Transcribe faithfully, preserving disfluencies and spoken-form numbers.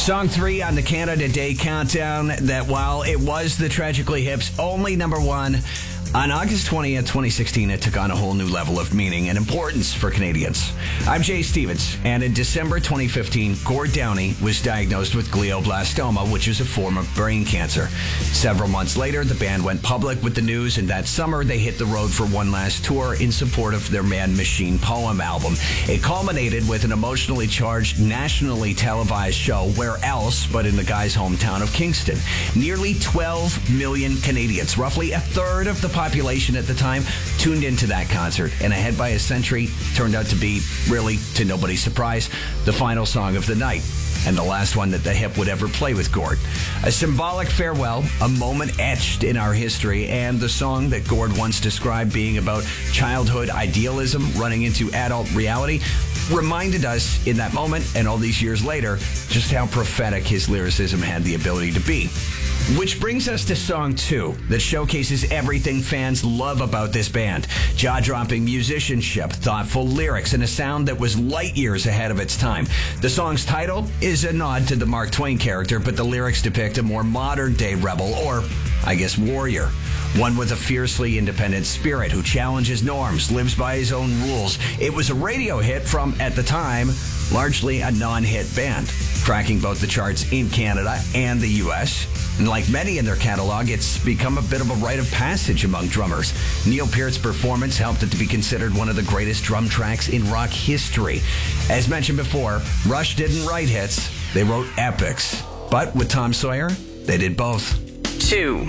Song three on the Canada Day countdown that while it was the Tragically Hip's only number one, on August twentieth, twenty sixteen, it took on a whole new level of meaning and importance for Canadians. I'm Jay Stevens, and in December twenty fifteen, Gord Downie was diagnosed with glioblastoma, which is a form of brain cancer. Several months later, the band went public with the news, and that summer they hit the road for one last tour in support of their Man Machine Poem album. It culminated with an emotionally charged, nationally televised show, where else but in the guy's hometown of Kingston. Nearly twelve million Canadians, roughly a third of the population at the time, tuned into that concert, and Ahead by a Century turned out to be, really, to nobody's surprise, the final song of the night, and the last one that the Hip would ever play with Gord. A symbolic farewell, a moment etched in our history, and the song that Gord once described being about childhood idealism running into adult reality reminded us in that moment, and all these years later, just how prophetic his lyricism had the ability to be. Which brings us to song two, that showcases everything fans love about this band. Jaw-dropping musicianship, thoughtful lyrics, and a sound that was light years ahead of its time. The song's title is a nod to the Mark Twain character, but the lyrics depict a more modern-day rebel, or, I guess, warrior. One with a fiercely independent spirit who challenges norms, lives by his own rules. It was a radio hit from, at the time, largely a non-hit band, cracking both the charts in Canada and the U S And like many in their catalog, it's become a bit of a rite of passage among drummers. Neil Peart's performance helped it to be considered one of the greatest drum tracks in rock history. As mentioned before, Rush didn't write hits, they wrote epics. But with Tom Sawyer, they did both. Two.